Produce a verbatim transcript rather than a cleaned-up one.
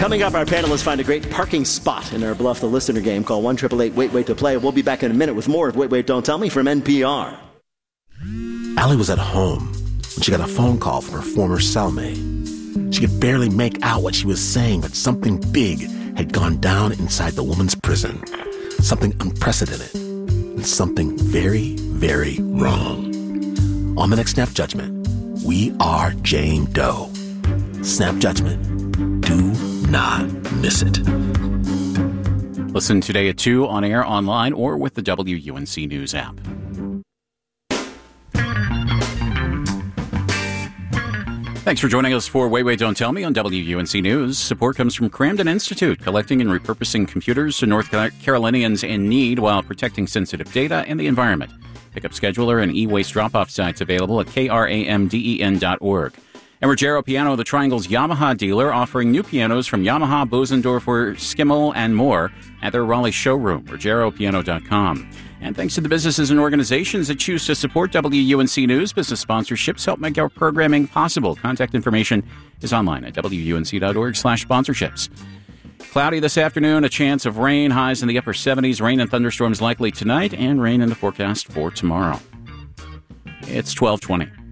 Coming up, our panelists find a great parking spot in our Bluff the Listener game. Call one eight eight eight wait wait to play. We'll be back in a minute with more of Wait, Wait, Don't Tell Me from N P R. Allie was at home when she got a phone call from her former cellmate. She could barely make out what she was saying, but something big had gone down inside the woman's prison. Something unprecedented and something very, very wrong. On the next Snap Judgment, we are Jane Doe. Snap Judgment. Do not miss it. Listen today at two on air, online, or with the W U N C News app. Thanks for joining us for Wait, Wait, Don't Tell Me on W U N C News. Support comes from Cramden Institute, collecting and repurposing computers to North Carolinians in need while protecting sensitive data and the environment. Pickup scheduler and e-waste drop-off sites available at kramden dot org. And Ruggiero Piano, the Triangle's Yamaha dealer, offering new pianos from Yamaha, Bosendorfer, Skimmel, and more at their Raleigh showroom, ruggiero piano dot com. And thanks to the businesses and organizations that choose to support W U N C News, business sponsorships help make our programming possible. Contact information is online at w u n c dot org slash sponsorships. Cloudy this afternoon, a chance of rain, highs in the upper seventies, rain and thunderstorms likely tonight, and rain in the forecast for tomorrow. It's twelve twenty.